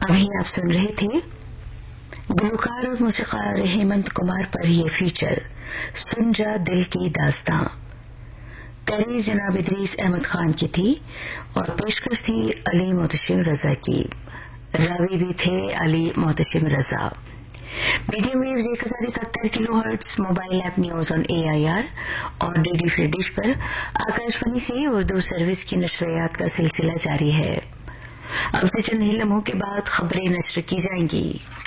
अभी आप सुन रहे थे गुलकार और मौसीकार हेमंत कुमार पर यह फीचर सुन जा दिल की दास्तां। तहरीर जनाब इदरीस अहमद खान की थी और पेशकश थी अली मोहतशिम रजा की। रावी भी थे अली मोहतशिम रजा। Medium waves 1071 kilohertz, mobile app news on AIR और डीडी फ्री डिश पर आकाशवाणी से उर्दू सर्विस की नशरियात का सिलसिला जारी है। अब से चंद ही लम्हों के बाद खबरें नश्र की जाएंगी।